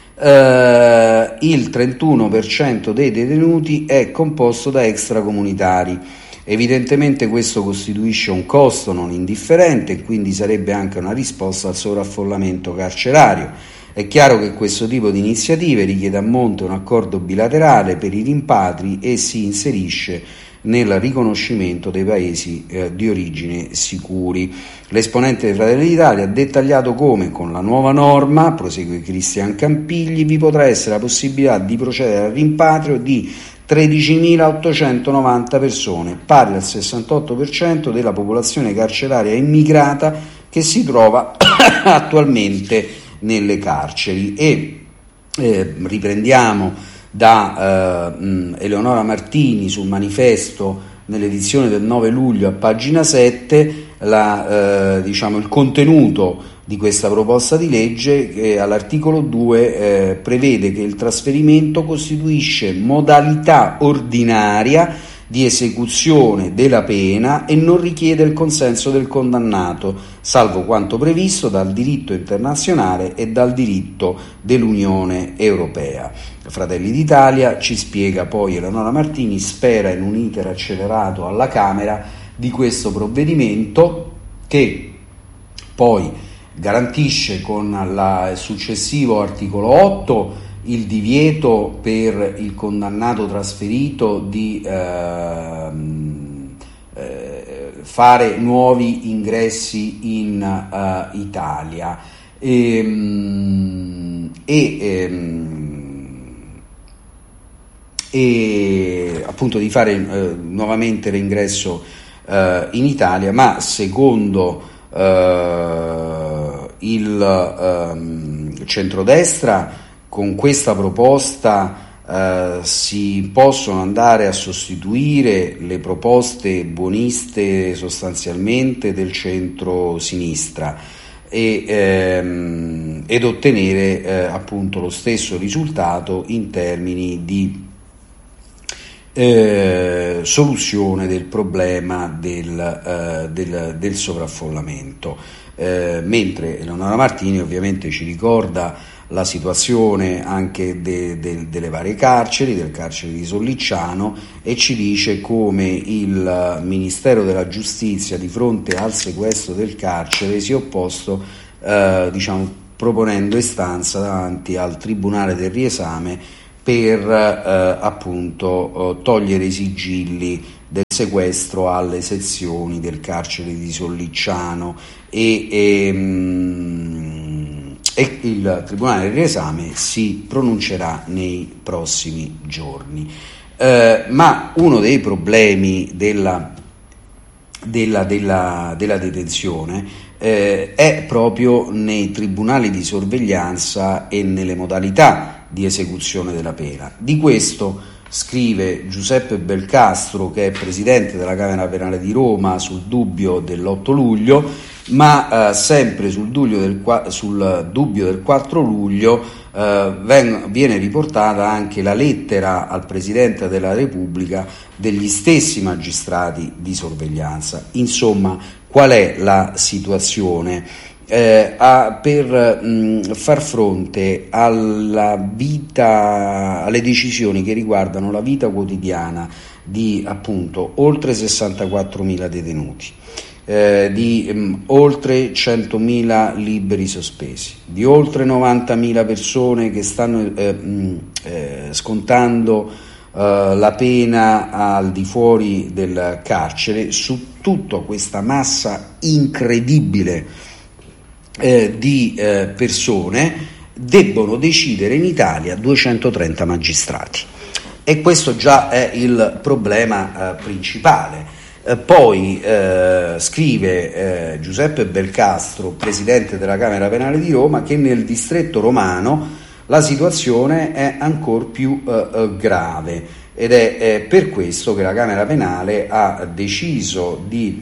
eh, il trentuno per cento dei detenuti è composto da extracomunitari. Evidentemente questo costituisce un costo non indifferente e quindi sarebbe anche una risposta al sovraffollamento carcerario. È chiaro che questo tipo di iniziative richiede a monte un accordo bilaterale per i rimpatri e si inserisce nel riconoscimento dei paesi eh, di origine sicuri. L'esponente dei Fratelli d'Italia ha dettagliato come con la nuova norma, prosegue Cristian Campigli, vi potrà essere la possibilità di procedere al rimpatrio di tredicimilaottocentonovanta persone, pari al sessantotto per cento della popolazione carceraria immigrata che si trova attualmente nelle carceri. E eh, riprendiamo da eh, Eleonora Martini sul Manifesto nell'edizione del nove luglio a pagina sette la, eh, diciamo, il contenuto di questa proposta di legge, che all'articolo due eh, prevede che il trasferimento costituisce modalità ordinaria di esecuzione della pena e non richiede il consenso del condannato, salvo quanto previsto dal diritto internazionale e dal diritto dell'Unione Europea. Fratelli d'Italia, ci spiega poi Eleonora Martini, spera in un iter accelerato alla Camera di questo provvedimento, che poi garantisce con la, il successivo articolo otto il divieto per il condannato trasferito di eh, eh, fare nuovi ingressi in uh, Italia e, e, e, e appunto di fare eh, nuovamente l'ingresso eh, in Italia, ma secondo eh, il eh, centrodestra con questa proposta eh, si possono andare a sostituire le proposte buoniste sostanzialmente del centro-sinistra e, ehm, ed ottenere eh, appunto lo stesso risultato in termini di eh, soluzione del problema del, eh, del, del sovraffollamento. Eh, mentre Eleonora Martini ovviamente ci ricorda la situazione anche de, de, delle varie carceri, del carcere di Sollicciano, e ci dice come il Ministero della Giustizia, di fronte al sequestro del carcere, si è opposto eh, diciamo, proponendo istanza davanti al Tribunale del Riesame per eh, appunto eh, togliere i sigilli del sequestro alle sezioni del carcere di Sollicciano e, e, e il Tribunale del Riesame si pronuncerà nei prossimi giorni. Eh, ma uno dei problemi della, della, della, della detenzione eh, è proprio nei tribunali di sorveglianza e nelle modalità di esecuzione della pena. Di questo scrive Giuseppe Belcastro, che è presidente della Camera Penale di Roma, sul Dubbio dell'otto luglio, ma eh, sempre sul dubbio del, sul dubbio del quattro luglio eh, ven, viene riportata anche la lettera al Presidente della Repubblica degli stessi magistrati di sorveglianza. Insomma, qual è la situazione? Eh, a, per mh, far fronte alla vita, alle decisioni che riguardano la vita quotidiana di appunto oltre sessantaquattromila detenuti, eh, di mh, oltre centomila liberi sospesi, di oltre novantamila persone che stanno eh, mh, eh, scontando eh, la pena al di fuori del carcere, su tutta questa massa incredibile Eh, di eh, persone, debbono decidere in Italia duecentotrenta magistrati, e questo già è il problema eh, principale. Eh, poi eh, scrive eh, Giuseppe Belcastro, presidente della Camera Penale di Roma, che nel distretto romano la situazione è ancor più eh, eh, grave, ed è eh, per questo che la Camera Penale ha deciso di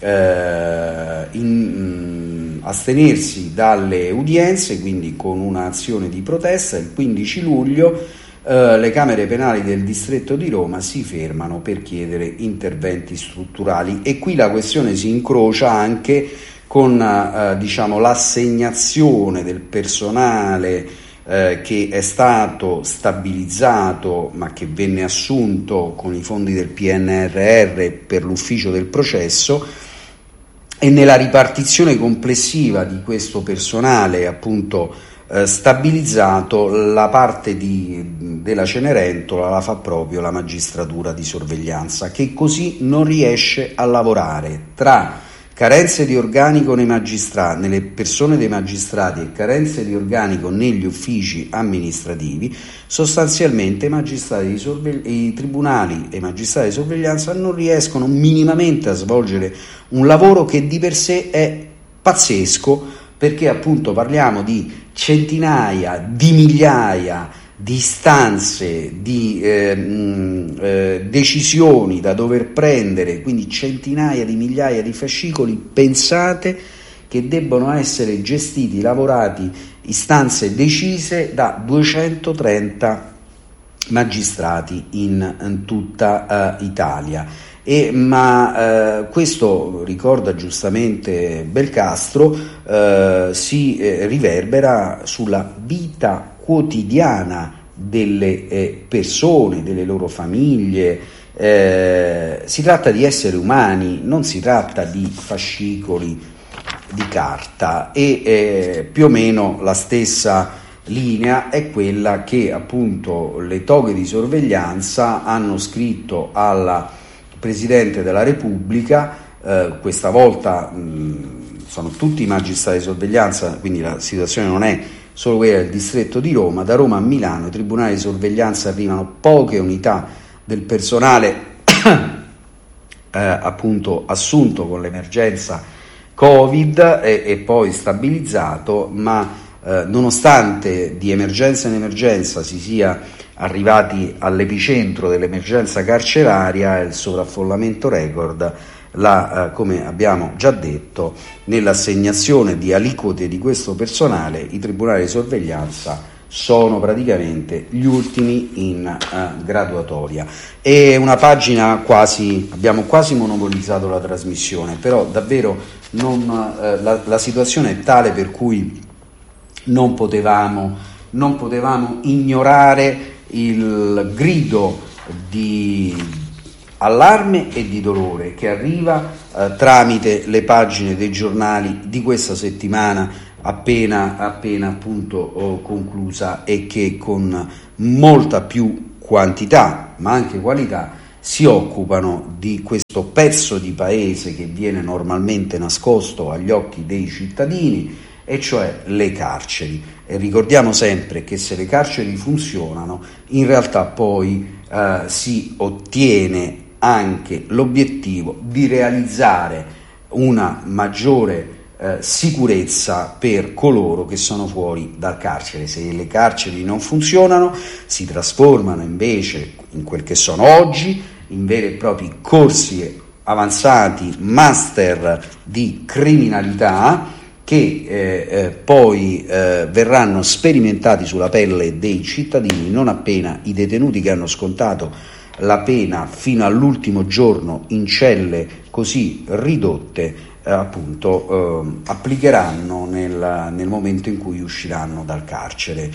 eh, in, astenersi dalle udienze, quindi con un'azione di protesta. Il quindici luglio eh, le Camere Penali del distretto di Roma si fermano per chiedere interventi strutturali, e qui la questione si incrocia anche con eh, diciamo, l'assegnazione del personale eh, che è stato stabilizzato ma che venne assunto con i fondi del P N R R per l'ufficio del processo, e nella ripartizione complessiva di questo personale appunto eh, stabilizzato, la parte di, della Cenerentola la fa proprio la magistratura di sorveglianza, che così non riesce a lavorare. Tra carenze di organico nei magistrati, nelle persone dei magistrati, e carenze di organico negli uffici amministrativi, sostanzialmente i magistrati di sorvegli- i tribunali e i magistrati di sorveglianza non riescono minimamente a svolgere un lavoro che di per sé è pazzesco, perché appunto parliamo di centinaia di migliaia di istanze, di eh, mh, eh, decisioni da dover prendere, quindi centinaia di migliaia di fascicoli pensate che debbono essere gestiti, lavorati, istanze decise da duecentotrenta magistrati in, in tutta uh, Italia. E, ma eh, questo, ricorda giustamente Belcastro, eh, si eh, riverbera sulla vita quotidiana delle eh, persone, delle loro famiglie. Eh, si tratta di esseri umani, non si tratta di fascicoli di carta, e eh, più o meno la stessa linea è quella che appunto le toghe di sorveglianza hanno scritto alla Presidente della Repubblica. Eh, questa volta mh, sono tutti magistrati di sorveglianza, quindi la situazione non è solo quella del distretto di Roma. Da Roma a Milano i tribunali di sorveglianza arrivano poche unità del personale eh, appunto assunto con l'emergenza Covid e, e poi stabilizzato, ma eh, nonostante di emergenza in emergenza si sia arrivati all'epicentro dell'emergenza carceraria, il sovraffollamento record, la, eh, come abbiamo già detto, nell'assegnazione di aliquote di questo personale i tribunali di sorveglianza sono praticamente gli ultimi in eh, graduatoria. È una pagina quasi, abbiamo quasi monopolizzato la trasmissione, però davvero non, eh, la, la situazione è tale per cui non potevamo non potevamo ignorare il grido di allarme e di dolore che arriva eh, tramite le pagine dei giornali di questa settimana appena, appena appunto oh, conclusa, e che con molta più quantità ma anche qualità si occupano di questo pezzo di paese che viene normalmente nascosto agli occhi dei cittadini, e cioè le carceri. E ricordiamo sempre che se le carceri funzionano, in realtà poi eh, si ottiene anche l'obiettivo di realizzare una maggiore eh, sicurezza per coloro che sono fuori dal carcere. Se le carceri non funzionano, si trasformano invece in quel che sono oggi, in veri e propri corsi avanzati, master di criminalità, che eh, eh, poi eh, verranno sperimentati sulla pelle dei cittadini non appena i detenuti che hanno scontato la pena fino all'ultimo giorno in celle così ridotte eh, appunto eh, applicheranno nel, nel momento in cui usciranno dal carcere,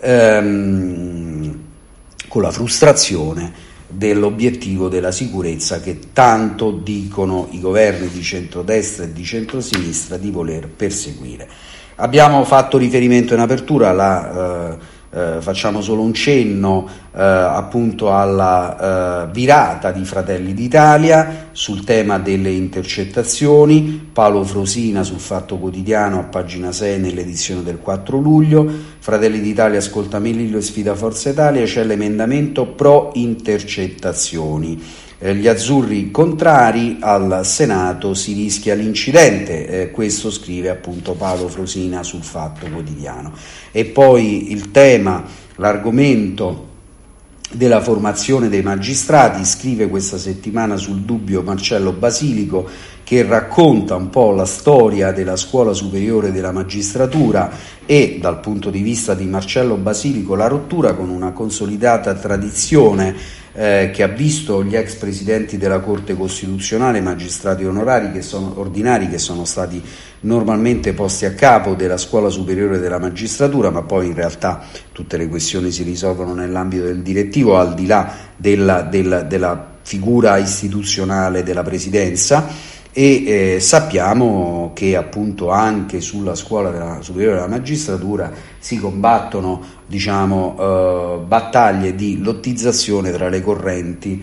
ehm, con la frustrazione dell'obiettivo della sicurezza che tanto dicono i governi di centrodestra e di centrosinistra di voler perseguire. Abbiamo fatto riferimento in apertura alla eh, Eh, facciamo solo un cenno eh, appunto alla eh, virata di Fratelli d'Italia sul tema delle intercettazioni. Paolo Frosina sul Fatto Quotidiano a pagina sei nell'edizione del quattro luglio. Fratelli d'Italia ascolta Melillo e sfida Forza Italia, c'è l'emendamento pro intercettazioni. Eh, gli azzurri contrari, al Senato si rischia l'incidente, eh, questo scrive appunto Paolo Frosina sul Fatto Quotidiano. E poi il tema, l'argomento della formazione dei magistrati, scrive questa settimana sul Dubbio Marcello Basilico, che racconta un po' la storia della scuola superiore della magistratura e, dal punto di vista di Marcello Basilico, la rottura con una consolidata tradizione eh, che ha visto gli ex presidenti della Corte Costituzionale, magistrati onorari che sono, ordinari che sono stati normalmente posti a capo della scuola superiore della magistratura, ma poi in realtà tutte le questioni si risolvono nell'ambito del direttivo, al di là della, della, della figura istituzionale della presidenza. E eh, sappiamo che appunto anche sulla scuola della superiore della magistratura si combattono, diciamo, eh, battaglie di lottizzazione tra le correnti,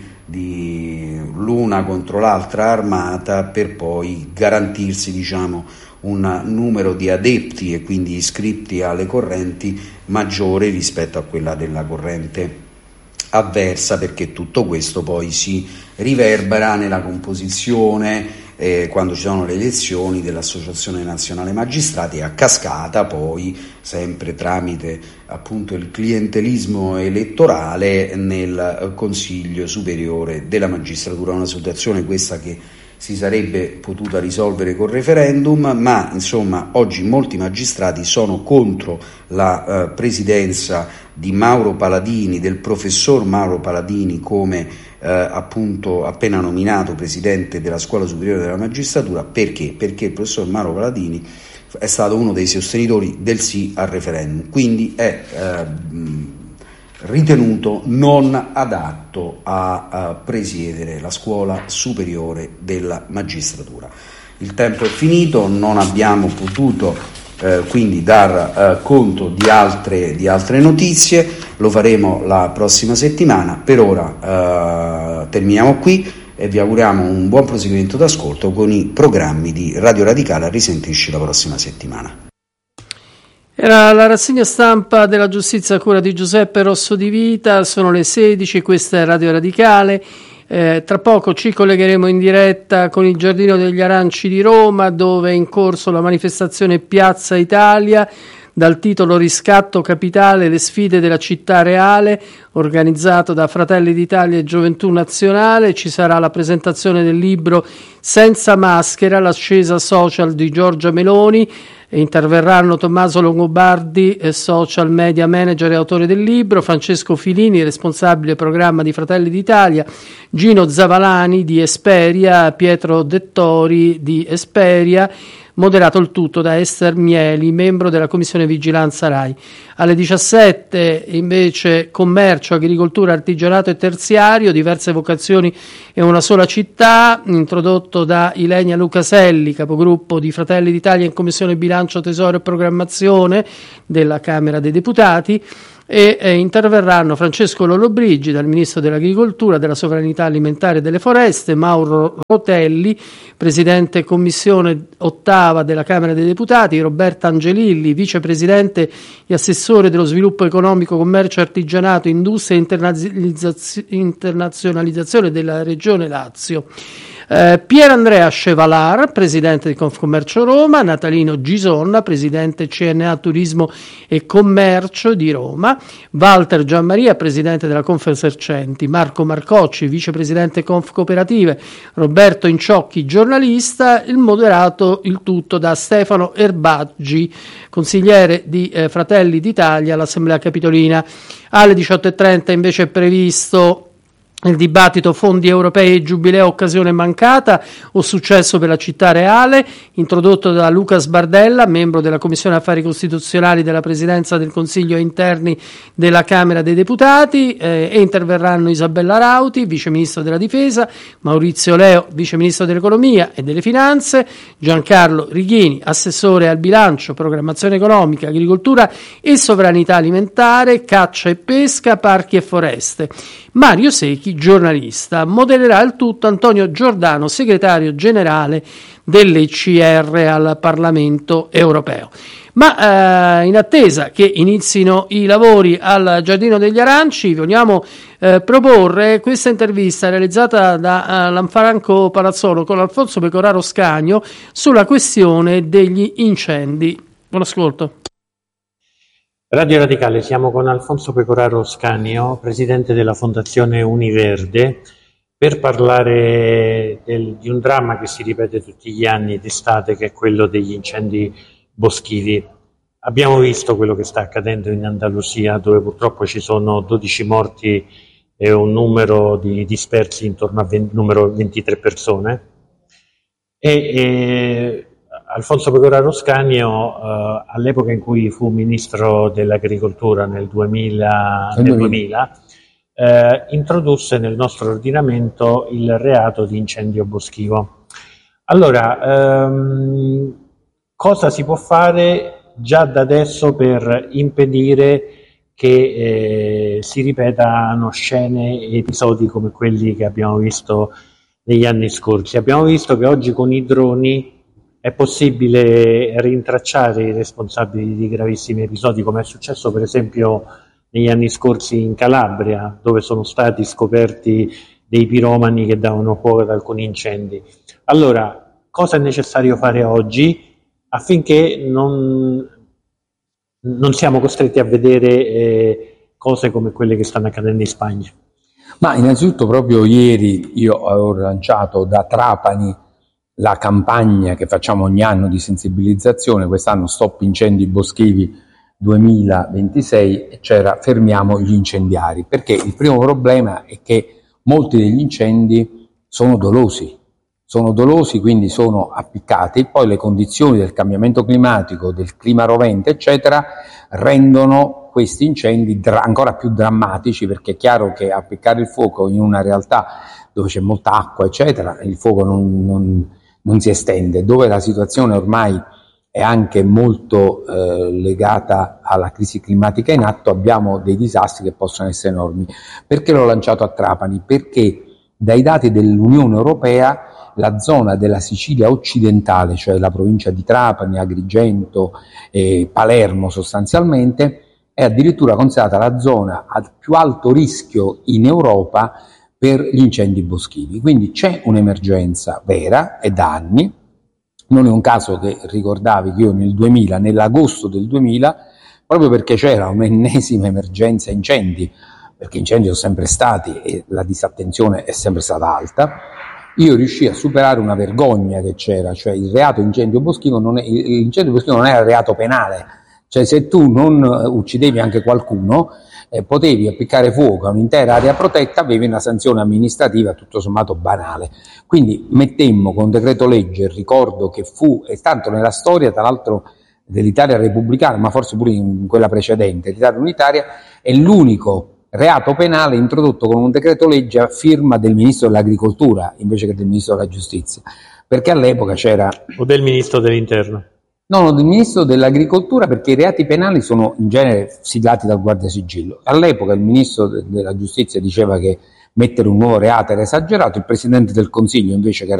di l'una contro l'altra armata, per poi garantirsi, diciamo, un numero di adepti e quindi iscritti alle correnti maggiore rispetto a quella della corrente avversa, perché tutto questo poi si riverbera nella composizione Eh, quando ci sono le elezioni dell'Associazione Nazionale Magistrati, e a cascata poi, sempre tramite appunto il clientelismo elettorale, nel Consiglio Superiore della Magistratura. Una situazione questa che si sarebbe potuta risolvere col referendum, ma insomma oggi molti magistrati sono contro la eh, presidenza di Mauro Paladini, del professor Mauro Paladini, come Eh, appunto appena nominato presidente della Scuola Superiore della Magistratura. Perché? Perché il professor Mauro Paladini è stato uno dei sostenitori del sì al referendum, quindi è eh, ritenuto non adatto a, a presiedere la Scuola Superiore della Magistratura. Il tempo è finito, non abbiamo potuto Eh, quindi dar eh, conto di altre, di altre notizie, lo faremo la prossima settimana. Per ora eh, terminiamo qui e vi auguriamo un buon proseguimento d'ascolto con i programmi di Radio Radicale. A risentirci la prossima settimana. Era la rassegna stampa della giustizia a cura di Giuseppe Rosso di Vita. Sono le sedici, questa è Radio Radicale. Eh, tra poco ci collegheremo in diretta con il Giardino degli Aranci di Roma, dove è in corso la manifestazione Piazza Italia dal titolo Riscatto Capitale, le sfide della città reale, organizzato da Fratelli d'Italia e Gioventù Nazionale. Ci sarà la presentazione del libro Senza maschera, l'ascesa social di Giorgia Meloni. Interverranno Tommaso Longobardi, social media manager e autore del libro, Francesco Filini, responsabile programma di Fratelli d'Italia, Gino Zavalani di Esperia, Pietro Dettori di Esperia, moderato il tutto da Ester Mieli, membro della Commissione Vigilanza RAI. Alle diciassette invece commercio, agricoltura, artigianato e terziario, diverse vocazioni e una sola città, introdotto da Ilenia Lucaselli, capogruppo di Fratelli d'Italia in Commissione Bilancio, Tesoro e Programmazione della Camera dei Deputati. E eh, interverranno Francesco Lollobrigida, il ministro dell'Agricoltura, della Sovranità Alimentare e delle Foreste, Mauro Rotelli, presidente commissione ottava della Camera dei Deputati, Roberta Angelilli, vicepresidente e assessore dello sviluppo economico, commercio, artigianato, industria e internazionalizzazione, internazionalizzazione della Regione Lazio. Eh, Pier Andrea Chevalar, presidente di Confcommercio Roma, Natalino Gisonna, presidente C N A Turismo e Commercio di Roma, Walter Gianmaria, presidente della Confesercenti, Marco Marcocci, vicepresidente Conf Cooperative, Roberto Inciocchi, giornalista, il moderato il tutto da Stefano Erbaggi, consigliere di eh, Fratelli d'Italia all'Assemblea Capitolina. Alle diciotto e trenta invece è previsto il dibattito fondi europei e giubileo occasione mancata o successo per la città reale, introdotto da Lucas Bardella, membro della Commissione Affari Costituzionali della Presidenza del Consiglio Interni della Camera dei Deputati, eh, e interverranno Isabella Rauti, Vice Ministro della Difesa, Maurizio Leo, Vice Ministro dell'Economia e delle Finanze, Giancarlo Righini, Assessore al Bilancio, Programmazione Economica, Agricoltura e Sovranità Alimentare, Caccia e Pesca, Parchi e Foreste. Mario Secchi, giornalista. Modererà il tutto Antonio Giordano, segretario generale dell'E C R al Parlamento europeo. Ma eh, in attesa che inizino i lavori al Giardino degli Aranci, vogliamo eh, proporre questa intervista realizzata da uh, Lanfranco Palazzolo con Alfonso Pecoraro Scagno sulla questione degli incendi. Buon ascolto. Radio Radicale, siamo con Alfonso Pecoraro Scagno, presidente della Fondazione Univerde, per parlare del, di un dramma che si ripete tutti gli anni d'estate, che è quello degli incendi boschivi. Abbiamo visto quello che sta accadendo in Andalusia, dove purtroppo ci sono dodici morti e un numero di dispersi intorno a venti, numero ventitré persone. E, e Alfonso Pecoraro Scagno, eh, all'epoca in cui fu ministro dell'agricoltura nel duemila, nel duemila eh, introdusse nel nostro ordinamento il reato di incendio boschivo. Allora, ehm, cosa si può fare già da adesso per impedire che eh, si ripetano scene e episodi come quelli che abbiamo visto negli anni scorsi? Abbiamo visto che oggi con i droni è possibile rintracciare i responsabili di gravissimi episodi, come è successo per esempio negli anni scorsi in Calabria, dove sono stati scoperti dei piromani che davano fuoco ad alcuni incendi. Allora, cosa è necessario fare oggi affinché non, non siamo costretti a vedere eh, cose come quelle che stanno accadendo in Spagna? Ma innanzitutto proprio ieri io ho lanciato da Trapani la campagna che facciamo ogni anno di sensibilizzazione, quest'anno Stop Incendi Boschivi duemilaventisei, e c'era Fermiamo gli incendiari, perché il primo problema è che molti degli incendi sono dolosi, sono dolosi, quindi sono appiccati, poi le condizioni del cambiamento climatico, del clima rovente, eccetera, rendono questi incendi dra- ancora più drammatici, perché è chiaro che appiccare il fuoco in una realtà dove c'è molta acqua, eccetera, il fuoco non, non non si estende, dove la situazione ormai è anche molto eh, legata alla crisi climatica in atto, abbiamo dei disastri che possono essere enormi. Perché l'ho lanciato a Trapani? Perché dai dati dell'Unione Europea la zona della Sicilia occidentale, cioè la provincia di Trapani, Agrigento e Palermo sostanzialmente, è addirittura considerata la zona a più alto rischio in Europa per gli incendi boschivi. Quindi c'è un'emergenza vera e da anni. Non è un caso che ricordavi che io nel duemila, nell'agosto del duemila, proprio perché c'era un'ennesima emergenza incendi, perché incendi sono sempre stati e la disattenzione è sempre stata alta, io riuscii a superare una vergogna che c'era, cioè il reato incendio boschivo non è, l'incendio boschivo non era reato penale, cioè se tu non uccidevi anche qualcuno eh, potevi appiccare fuoco a un'intera area protetta, avevi una sanzione amministrativa tutto sommato banale. Quindi mettemmo con decreto legge, ricordo che fu, e tanto nella storia tra l'altro dell'Italia repubblicana, ma forse pure in quella precedente, l'Italia unitaria, è l'unico reato penale introdotto con un decreto legge a firma del Ministro dell'Agricoltura invece che del Ministro della Giustizia, perché all'epoca c'era... O del Ministro dell'Interno? No, no, del Ministro dell'Agricoltura, perché i reati penali sono in genere siglati dal Guardasigillo. All'epoca il Ministro della Giustizia diceva che mettere un nuovo reato era esagerato, il Presidente del Consiglio invece, che era